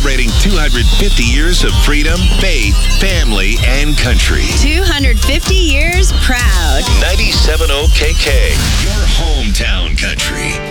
Celebrating 250 years of freedom, faith, family, and country. 250 years proud. 97.0 KK, your hometown country.